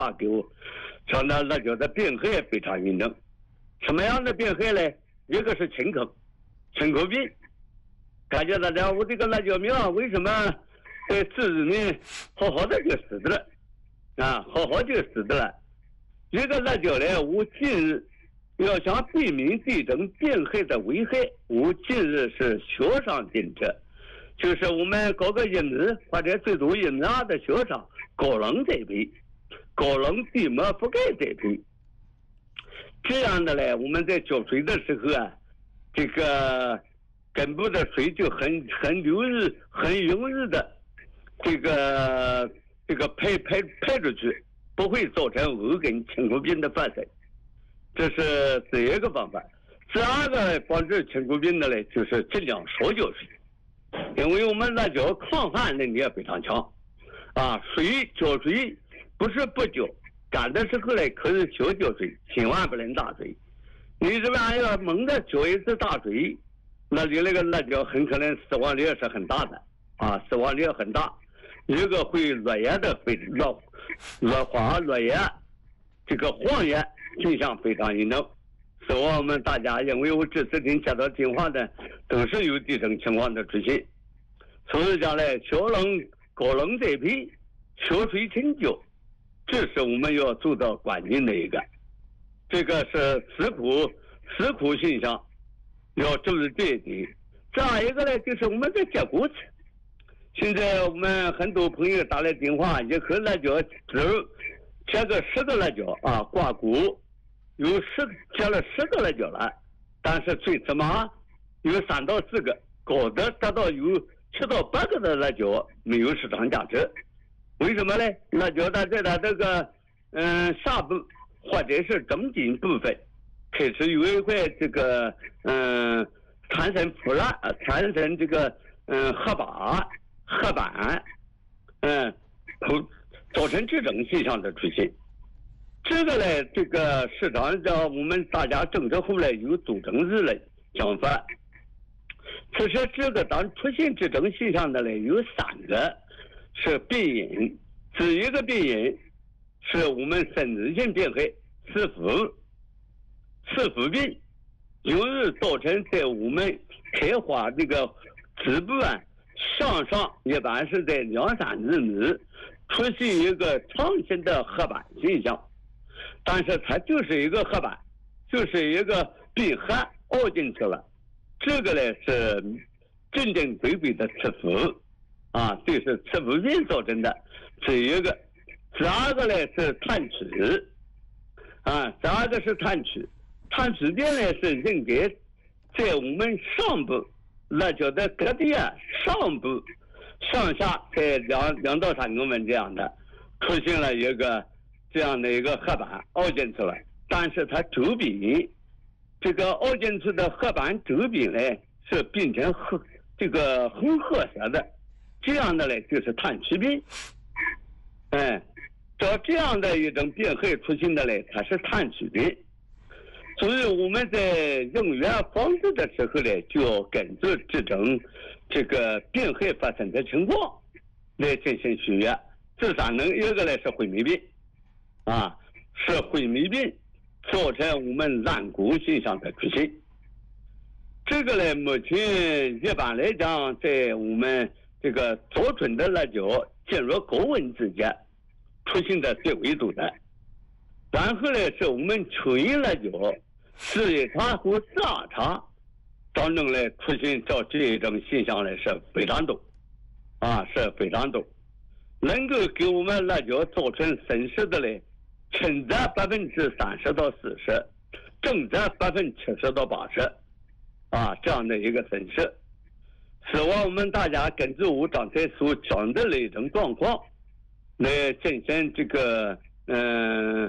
给我，说呢辣椒的病害非常严重。什么样的病害呢？一个是清口病。感觉大家我这个辣椒苗为什么在自然呢好好的就死的了啊，好好就死的了。一个辣椒呢，我近日要想避免这种病害的危害，我近日是学生定制，就是我们各个婴儿或者最多婴儿的学生高能栽培，高能地膜覆盖栽培。这样的呢，我们在浇水的时候啊，这个根部的水就很流日、很容易的这个排出去，不会造成耳根清口病的发生。这是第一个方法。第二个防治清口病的呢，就是尽量少浇水，因为我们辣椒抗旱能力也非常强啊。浇水不是不浇，干的时候呢可以小浇水，千万不能大水。你这玩意儿猛的浇一次大水，那你那个辣椒很可能死亡率是很大的啊，死亡率很大。一个会落叶的落花落叶，这个黄叶现象非常严重。所以我们大家因为我这次听接到电话的都是有这种情况的出现。所以讲呢，小冷高冷栽培，小水清浇，这是我们要做到关键的一个。这个是吃苦现象要注意这一点。再一个呢，就是我们的结果子。现在我们很多朋友打来电话，一盒辣椒只切个10个辣椒啊，挂骨切了10个辣椒了，但是最起码有3到4个，高的达到有7到8个的辣椒没有市场价值。为什么呢？辣椒它在它这个下部或者是中间部分开始有一块这个产生腐烂，产生这个褐板，造成这种现象的出现。这个呢，这个市场上我们大家政治后来有组织日的讲法。其实这个当出现这种现象的呢，有3个是病因。第一个病因是我们生理性病害，刺腐病，容易造成在我们开花这个植物啊向上，一般是在2-3厘米出现一个长期的褐板现象。但是它就是一个褐板，就是一个病害凹进去了。这个呢是真正规规的刺腐啊，这是刺腐病造成的。第一个，第二个呢是炭疽啊，第二个是炭疽。炭疽病呢是应该在我们上部辣椒的隔壁啊，上部上下在2到3公分这样的出现了一个这样的一个褐板凹进去了，但是它周边这个凹进去的褐板周边呢是变成这个红褐色的，这样的呢就是炭疽病。照这样的一种病害出现的呢，它是炭疽病。所以我们在用药防治的时候呢，就要根据这个病害发生的情况来进行选药。第3种，一个呢是灰霉病啊，是灰霉病造成我们烂谷现象的出现。这个呢，目前一般来讲，在我们这个早春的辣椒进入高温之间出现的最为多的。然后呢，是我们秋叶辣椒4茶和12茶当中呢出现这一种现象呢是非常多啊，是非常多，能够给我们辣椒造成损失的呢，轻则30%到40%，重则70%到80%啊，这样的一个损失。希望我们大家根据我刚才所讲的那种状况来进行这个